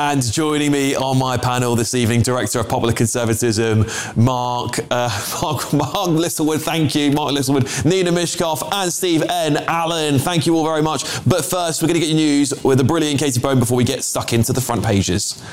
And joining me on my panel this evening, Director of Popular Conservatism, Mark Littlewood. Thank you, Mark Littlewood, Nina Mishkoff and Steve N. Allen. Thank you all very much. But first, we're going to get you news with the brilliant Katie Bone before we get stuck into the front pages.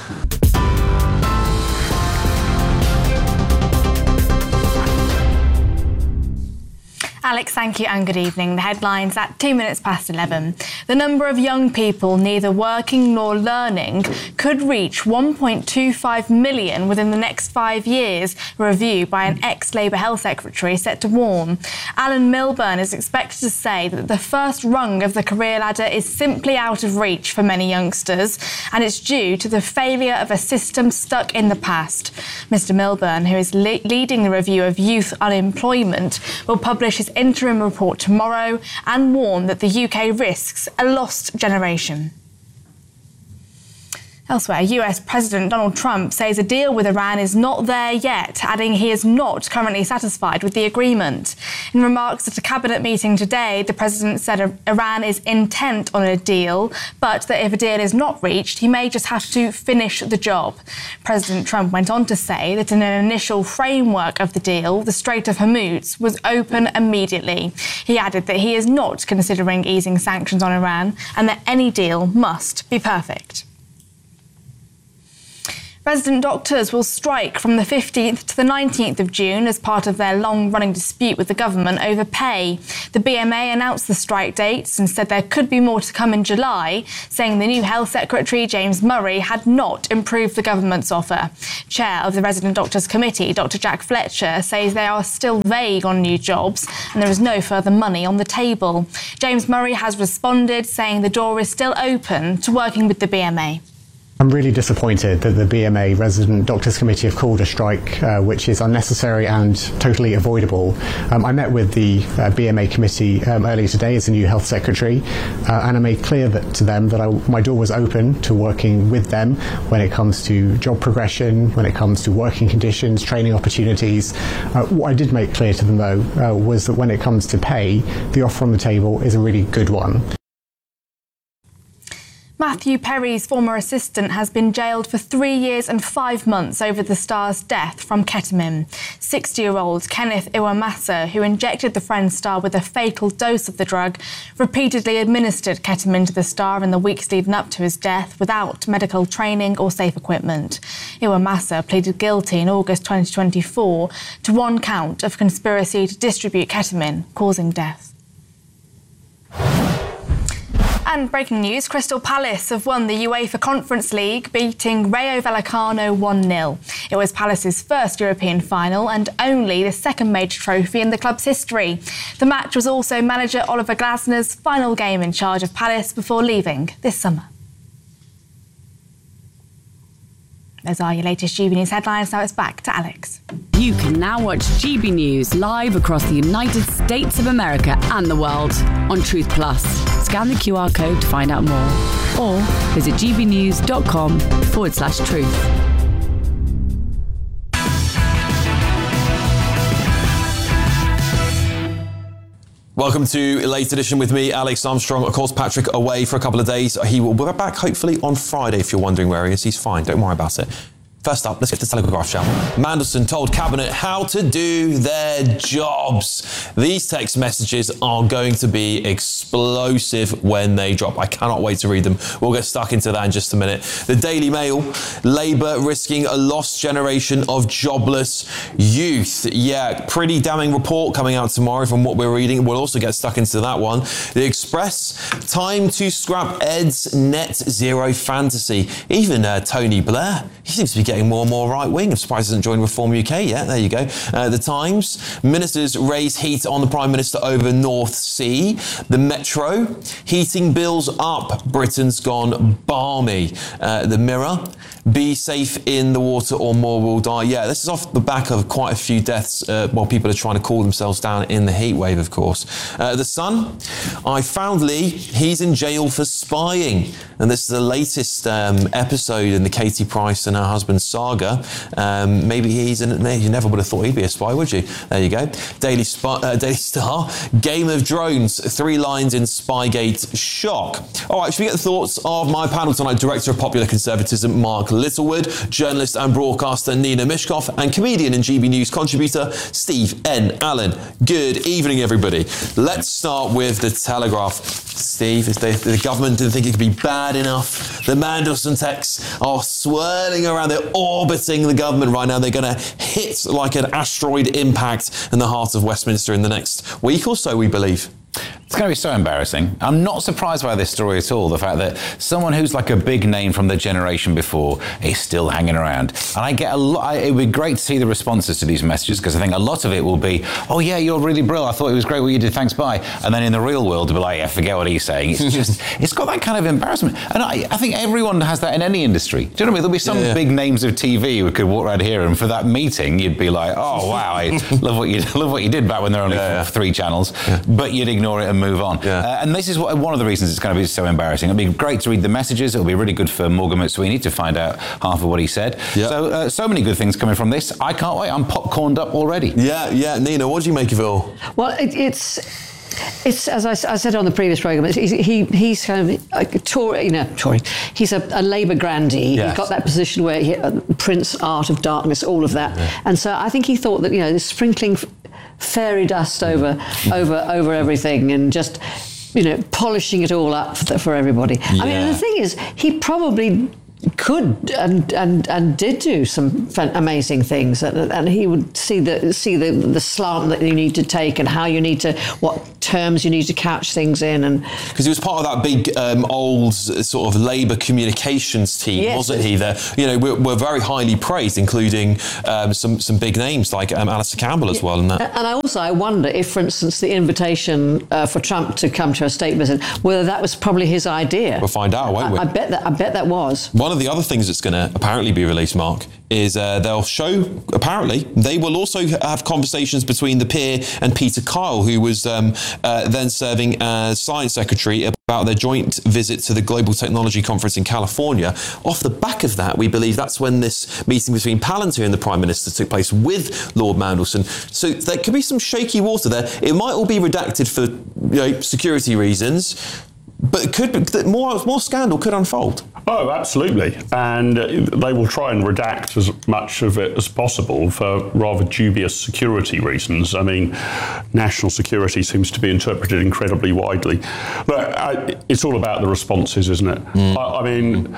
Alex, thank you and good evening. The headlines at 11:02. The number of young people neither working nor learning could reach 1.25 million within the next 5 years, a review by an ex-Labour Health Secretary set to warn. Alan Milburn is expected to say that the first rung of the career ladder is simply out of reach for many youngsters, and it's due to the failure of a system stuck in the past. Mr Milburn, who is leading the review of youth unemployment, will publish his interim report tomorrow and warn that the UK risks a lost generation. Elsewhere, US President Donald Trump says a deal with Iran is not there yet, adding he is not currently satisfied with the agreement. In remarks at a cabinet meeting today, the president said Iran is intent on a deal, but that if a deal is not reached, he may just have to finish the job. President Trump went on to say that in an initial framework of the deal, the Strait of Hormuz was open immediately. He added that he is not considering easing sanctions on Iran and that any deal must be perfect. Resident doctors will strike from the 15th to the 19th of June as part of their long-running dispute with the government over pay. The BMA announced the strike dates and said there could be more to come in July, saying the new Health Secretary, James Murray, had not improved the government's offer. Chair of the Resident Doctors Committee, Dr Jack Fletcher, says they are still vague on new jobs and there is no further money on the table. James Murray has responded, saying the door is still open to working with the BMA. I'm really disappointed that the BMA Resident Doctors Committee have called a strike, which is unnecessary and totally avoidable. I met with the BMA committee earlier today as a new Health Secretary, and I made clear to them that my door was open to working with them when it comes to job progression, when it comes to working conditions, training opportunities. What I did make clear to them, though, was that when it comes to pay, the offer on the table is a really good one. Matthew Perry's former assistant has been jailed for 3 years and 5 months over the star's death from ketamine. 60-year-old Kenneth Iwamasa, who injected the Friends star with a fatal dose of the drug, repeatedly administered ketamine to the star in the weeks leading up to his death without medical training or safe equipment. Iwamasa pleaded guilty in August 2024 to 1 count of conspiracy to distribute ketamine, causing death. And breaking news, Crystal Palace have won the UEFA Conference League, beating Rayo Vallecano 1-0. It was Palace's first European final and only the second major trophy in the club's history. The match was also manager Oliver Glasner's final game in charge of Palace before leaving this summer. Those are your latest GB News headlines. Now it's back to Alex. You can now watch GB News live across the United States of America and the world on Truth Plus. Scan the QR code to find out more or visit gbnews.com/truth. Welcome to a late edition with me, Alex Armstrong. Of course, Patrick away for a couple of days. He will be back hopefully on Friday if you're wondering where he is. He's fine, don't worry about it. First up, let's get to the Telegraph, shall we? Mandelson told Cabinet how to do their jobs. These text messages are going to be explosive when they drop. I cannot wait to read them. We'll get stuck into that in just a minute. The Daily Mail, Labour risking a lost generation of jobless youth. Yeah, pretty damning report coming out tomorrow from what we're reading. We'll also get stuck into that one. The Express, time to scrap Ed's net zero fantasy. Even Tony Blair, he seems to be getting more and more right-wing. I'm surprised he hasn't joined Reform UK yet. There you go. The Times, ministers raise heat on the Prime Minister over North Sea. The Metro, heating bills up. Britain's gone balmy. The Mirror, be safe in the water or more will die. Yeah, this is off the back of quite a few deaths while people are trying to cool themselves down in the heat wave, of course. The Sun, I found Lee. He's in jail for spying. And this is the latest episode in the Katie Price and her husband Snowden saga. Maybe you never would have thought he'd be a spy, would you? There you go. Daily Star, Game of Drones, 3 lines in Spygate shock. All right, should we get the thoughts of my panel tonight? Director of Popular Conservatism, Mark Littlewood, journalist and broadcaster, Nina Mishkov, and comedian and GB News contributor, Steve N. Allen. Good evening, everybody. Let's start with The Telegraph. Steve, the government didn't think it could be bad enough. The Mandelson texts are swirling around. They're orbiting the government right now. They're going to hit like an asteroid impact in the heart of Westminster in the next week or so, we believe. It's going to be so embarrassing. I'm not surprised by this story at all. The fact that someone who's like a big name from the generation before is still hanging around. And I get a lot. It would be great to see the responses to these messages, because I think a lot of it will be, oh yeah, you're really brilliant. I thought it was great what you did. Thanks, bye. And then in the real world, they'll be like, yeah, forget what he's saying. It's just, it's got that kind of embarrassment. And I think everyone has that in any industry. Do you know what I mean? There'll be some big names of TV who could walk around here, and for that meeting, you'd be like, oh wow, I love what you did back when there were only 3 channels. Yeah. But you'd ignore it and move on. Yeah. And this is one of the reasons it's going to be so embarrassing. It'll be great to read the messages. It'll be really good for Morgan McSweeney to find out half of what he said. Yep. So many good things coming from this. I can't wait. I'm popcorned up already. Yeah. Nina, what do you make of it all? Well, it's as I said on the previous programme. He's kind of a Tory. He's a Labour grandee. Yes. He's got that position where Prince, Art of Darkness, all of that. Yeah. And so I think he thought that this sprinkling fairy dust over everything and just polishing it all up for everybody. Yeah. I mean, the thing is, he probably could and did do some amazing things, and he would see the slant that you need to take and how you need to, what terms you need to couch things in, and because he was part of that big old sort of Labour communications team, yes, wasn't he? That were very highly praised, including some big names like Alistair Campbell as well. And I wonder if, for instance, the invitation for Trump to come to a state visit, whether that was probably his idea. We'll find out, won't we? I bet that was. One of the other things that's going to apparently be released, Mark, is they'll show, apparently, they will also have conversations between the peer and Peter Kyle, who was then serving as Science Secretary, about their joint visit to the Global Technology Conference in California. Off the back of that, we believe that's when this meeting between Palantir and the Prime Minister took place with Lord Mandelson. So there could be some shaky water there. It might all be redacted for security reasons, but it could be, more scandal could unfold. Oh, absolutely. And they will try and redact as much of it as possible for rather dubious security reasons. I mean, national security seems to be interpreted incredibly widely. But it's all about the responses, isn't it? I mean,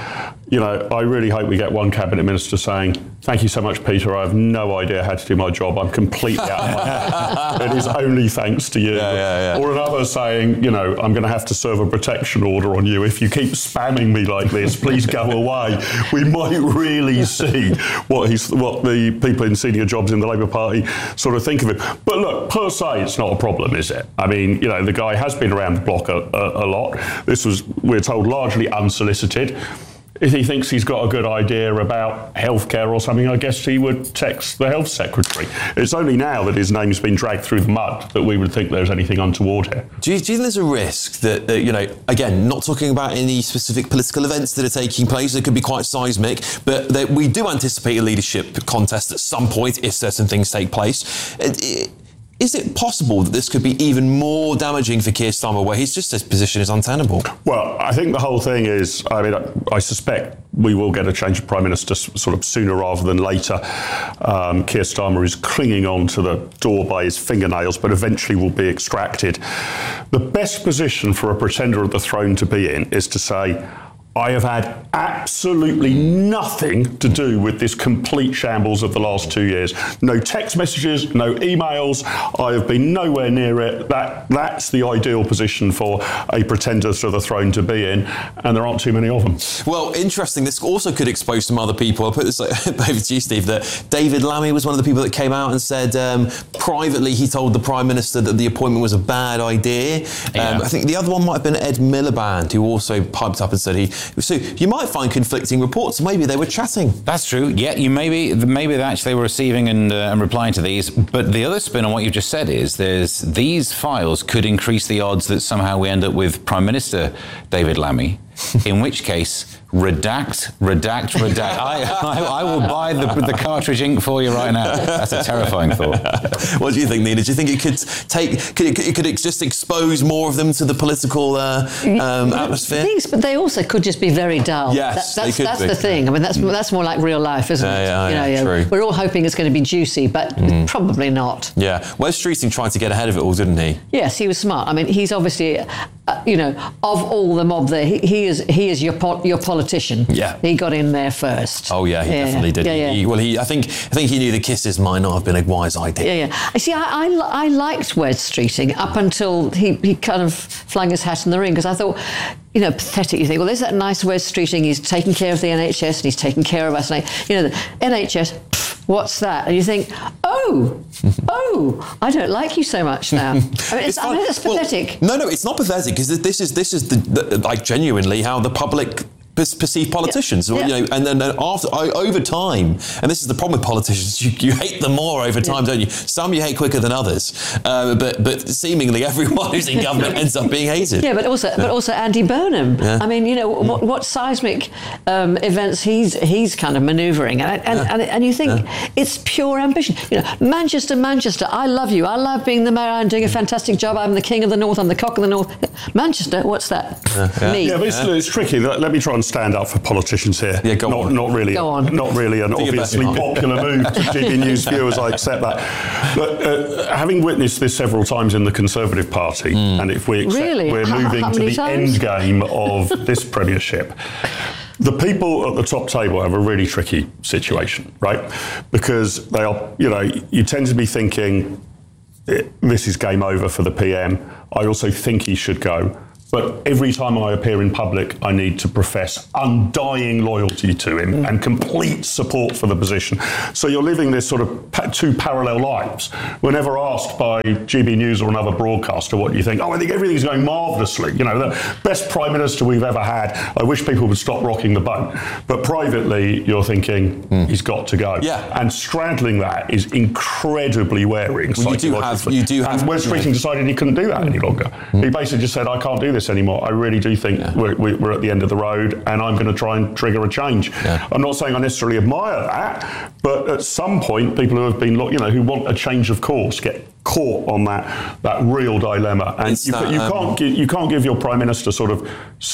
I really hope we get one cabinet minister saying, thank you so much, Peter. I have no idea how to do my job. I'm completely out of my head. It is only thanks to you. Yeah. Or another saying, I'm going to have to serve a protection order on you if you keep spamming me like this. Please go away. We might really see what the people in senior jobs in the Labour Party sort of think of him. But look, per se, it's not a problem, is it? I mean, the guy has been around the block a lot. This was, we're told, largely unsolicited. If he thinks he's got a good idea about healthcare or something, I guess he would text the health secretary. It's only now that his name's been dragged through the mud that we would think there's anything untoward here. Do you think there's a risk that again, not talking about any specific political events that are taking place, they could be quite seismic, but that we do anticipate a leadership contest at some point if certain things take place? Is it possible that this could be even more damaging for Keir Starmer, where his position is untenable? Well, I think the whole thing is, I suspect we will get a change of Prime Minister sort of sooner rather than later. Keir Starmer is clinging on to the door by his fingernails, but eventually will be extracted. The best position for a pretender of the throne to be in is to say, I have had absolutely nothing to do with this complete shambles of the last 2 years. No text messages, no emails. I have been nowhere near it. That's the ideal position for a pretender to the throne to be in, and there aren't too many of them. Well, interesting. This also could expose some other people. I'll put this over to you, Steve, that David Lammy was one of the people that came out and said privately he told the Prime Minister that the appointment was a bad idea. I think the other one might have been Ed Miliband, who also piped up and said so you might find conflicting reports. Maybe they were chatting. That's true. Yeah, maybe they actually were receiving and replying to these. But the other spin on what you've just said is these files could increase the odds that somehow we end up with Prime Minister David Lammy. In which case, redact. I will buy the cartridge ink for you right now. That's a terrifying thought. What do you think, Nina? Do you think it could just expose more of them to the political atmosphere? But they also could just be very dull. Yes, that's the thing. I mean, that's more like real life, isn't it? True. We're all hoping it's going to be juicy, but probably not. Yeah. Wes Streeting tried to get ahead of it all, didn't he? Yes, he was smart. I mean, he's obviously, of all the mob there, he is your politician. Yeah. He got in there first. Oh yeah, he definitely did. Yeah. I think he knew the kisses might not have been a wise idea. Yeah. See, I liked Wes Streeting up until he kind of flung his hat in the ring, because I thought, pathetic. You think, well, there's that nice Wes Streeting. He's taking care of the NHS and he's taking care of us. And the NHS, what's that? And you think, oh, I don't like you so much now. I mean, it's pathetic. No, it's not pathetic, because this is the like genuinely how the public perceive politicians, and then after over time, and this is the problem with politicians, you hate them more over time, don't you? Some you hate quicker than others, but seemingly everyone who's in government ends up being hated. Yeah, but also Andy Burnham. Yeah. I mean, what seismic events he's kind of manoeuvring, and you think it's pure ambition. Manchester, I love you. I love being the mayor. I'm doing a fantastic job. I'm the king of the north. I'm the cock of the north. Manchester, what's that? Me. Yeah, but it's tricky. Let me try and stand up for politicians here. Yeah, go on. Not really an obviously popular move to GB News viewers. I accept that. But having witnessed this several times in the Conservative Party, and if we accept we're moving to the end game of this premiership, the people at the top table have a really tricky situation, right? Because they are, you tend to be thinking, this is game over for the PM. I also think he should go. But every time I appear in public, I need to profess undying loyalty to him and complete support for the position. So you're living this sort of two parallel lives. Whenever asked by GB News or another broadcaster, what do you think? Oh, I think everything's going marvellously. The best Prime Minister we've ever had. I wish people would stop rocking the boat. But privately, you're thinking, he's got to go. Yeah. And straddling that is incredibly wearing. Well, you do have. And Wes Streeting decided he couldn't do that any longer. He basically just said, I can't do this anymore. I really do think we're at the end of the road, and I'm going to try and trigger a change. Yeah. I'm not saying I necessarily admire that, but at some point, people who have been, who want a change of course, get caught on that real dilemma, and you can't give your Prime Minister sort of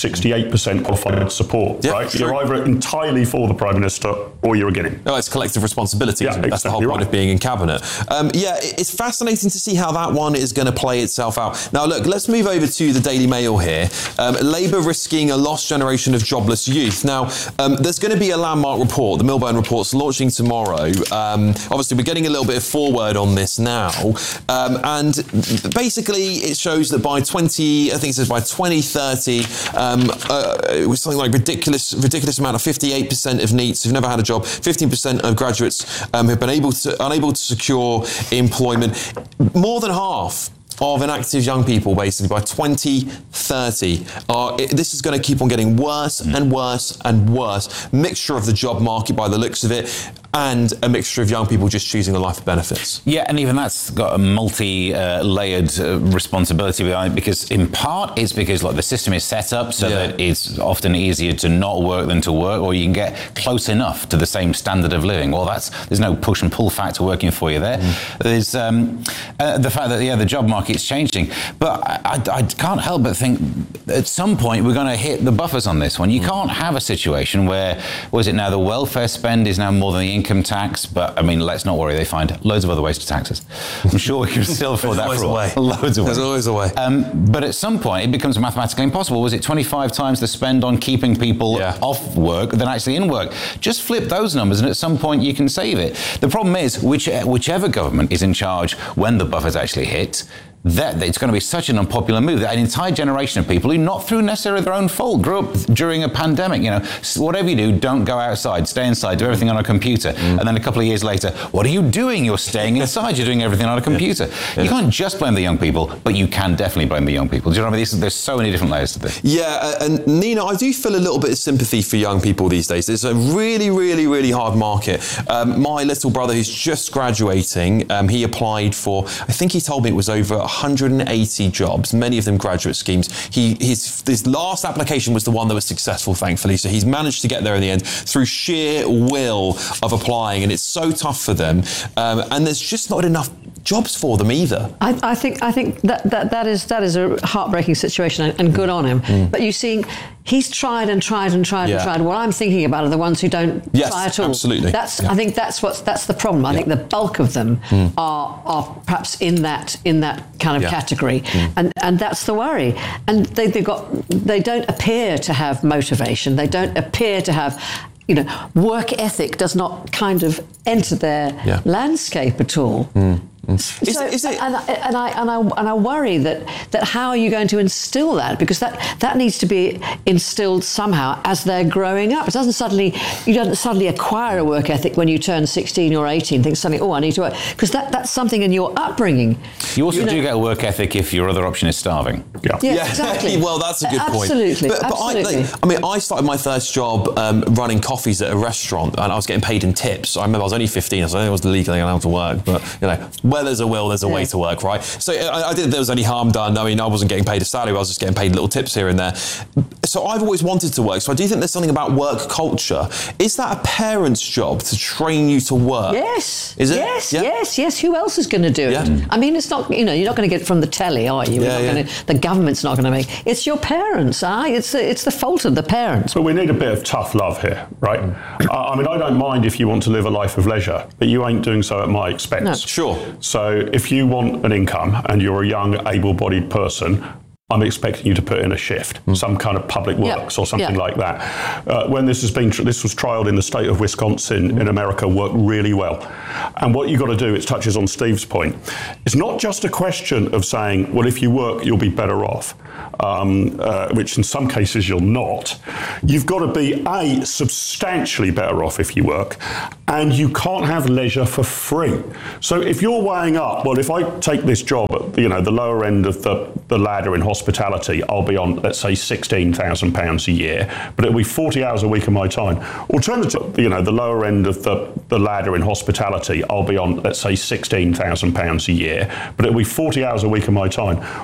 68% qualified support, right? You're either entirely for the Prime Minister or you're against him. No, it's collective responsibility. Yeah, that's the whole point of being in cabinet. It's fascinating to see how that one is going to play itself out. Now, look, let's move over to the Daily Mail here. Labour risking a lost generation of jobless youth. Now, there's going to be a landmark report, the Milburn Report's launching tomorrow. Obviously, we're getting a little bit of forward on this now. And basically, it shows that by 2030, it was something like ridiculous amount of 58% of NEETs who've never had a job, 15% of graduates have been unable to secure employment. More than half of inactive young people, basically, by 2030. This is going to keep on getting worse and worse and worse. Mixture of the job market by the looks of it, and a mixture of young people just choosing a life of benefits. Yeah, and even that's got a multi-layered responsibility behind it, because in part it's because the system is set up so that it's often easier to not work than to work, or you can get close enough to the same standard of living. Well, there's no push and pull factor working for you there. There's the fact that, the job market's changing. But I can't help but think at some point we're going to hit the buffers on this one. You can't have a situation where, the welfare spend is now more than the income tax, but let's not worry, they find loads of other ways to tax us. I'm sure we can still afford that for loads of ways. There's always a way. But at some point it becomes mathematically impossible. Was it 25 times the spend on keeping people off work than actually in work? Just flip those numbers and at some point you can save it. The problem is, whichever government is in charge when the buffers actually hit, that it's going to be such an unpopular move that an entire generation of people who, not through necessarily their own fault, grew up during a pandemic. Whatever you do, don't go outside, stay inside, do everything on a computer. And then a couple of years later, what are you doing? You're staying inside, you're doing everything on a computer. You can't just blame the young people, but you can definitely blame the young people. Do you know what I mean? There's so many different layers to this. Yeah, and Nina, I do feel a little bit of sympathy for young people these days. It's a really, really, really hard market. My little brother, who's just graduating, he applied for, I think he told me it was over 180 jobs, many of them graduate schemes. His last application was the one that was successful, thankfully. So he's managed to get there in the end through sheer will of applying, and it's so tough for them. And there's just not enough jobs for them either. I think that is a heartbreaking situation, and good on him. But you see, he's tried and tried and tried and tried. What I'm thinking about are the ones who don't try at all. Absolutely. I think that's the problem. I think the bulk of them are perhaps in that kind of category, and that's the worry. And they don't appear to have motivation. They don't appear to have, work ethic does not kind of enter their landscape at all. And I worry that how are you going to instill that? Because that needs to be instilled somehow as they're growing up. You don't suddenly acquire a work ethic when you turn 16 or 18. Think suddenly, I need to work, because that's something in your upbringing. You also do get a work ethic if your other option is starving. Yeah, exactly. Well, that's a good point. Absolutely. But I started my first job running coffees at a restaurant, and I was getting paid in tips. I remember I was only 15, so I think I was legally allowed to work. But where there's a will, there's a way to work, right? So I didn't think there was any harm done. I mean, I wasn't getting paid a salary. I was just getting paid little tips here and there. So I've always wanted to work. So I do think there's something about work culture. Is that a parent's job to train you to work? Yes. Is it? Yes. Who else is going to do it? I mean, it's not. You're not going to get it from the telly, are you? The government's not going to make. It's your parents. It's the fault of the parents. But we need a bit of tough love here, right? I mean, I don't mind if you want to live a life of leisure, but you ain't doing so at my expense. No. Sure. So if you want an income and you're a young, able-bodied person, I'm expecting you to put in a shift, some kind of public works or something like that. When this was trialled in the state of Wisconsin in America, worked really well. And what you've got to do, it touches on Steve's point, it's not just a question of saying, well, if you work, you'll be better off, which in some cases you're not. You've got to be, A, substantially better off if you work, and you can't have leisure for free. So if you're weighing up, well, if I take this job at the lower end of the ladder in hospitality, I'll be on, let's say, £16,000 a year, but it'll be 40 hours a week of my time. Alternatively, the lower end of the ladder in hospitality, I'll be on, let's say, £16,000 a year, but it'll be 40 hours a week of my time.